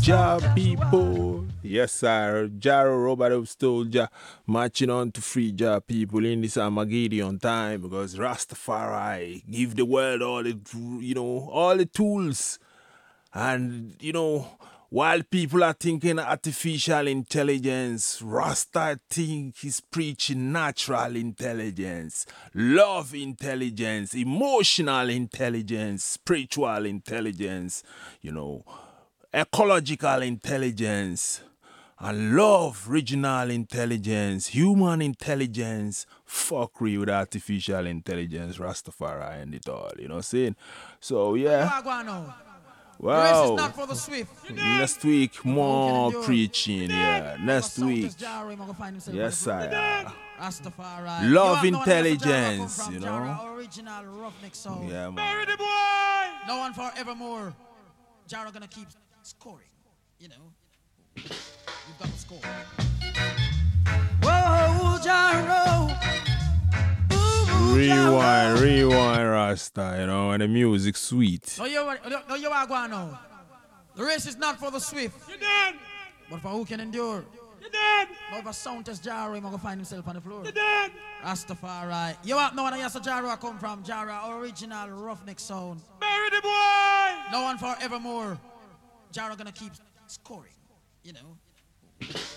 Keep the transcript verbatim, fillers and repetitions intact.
Ja people. Yes, sir. Jaro Robert of Stolja marching on to free Ja people in this Armageddon time because Rastafari give the world all the, you know, all the tools. And, you know, while people are thinking artificial intelligence, Rasta think he's preaching natural intelligence, love intelligence, emotional intelligence, spiritual intelligence, you know, ecological intelligence, and love regional intelligence, human intelligence, fuckery with artificial intelligence, Rastafari and it all, you know what I'm saying? So, yeah. The race is Wow. not for the swift. Next week, more endure. preaching, yeah. Next week. Yes, sir. Rastafari. Love You have no one else, Jara come intelligence, from you Jara, know. original roughneck soul. Yeah, man. Bury the boy! No one forevermore. Jara gonna keep scoring. You know. You've got to score. Whoa, Jaro. Rewind, rewind, Rasta, you know, and the music sweet. No, you are, no, you are going now. The race is not for the swift. You're dead! But for who can endure. You're dead! Now if a sound test Jaro, he's gonna find himself on the floor. You're dead! Rastafari. You have no one else, Jaro come from. Jara, original roughneck sound. Bury the boy! No one forevermore. Jaro gonna keep scoring. You know.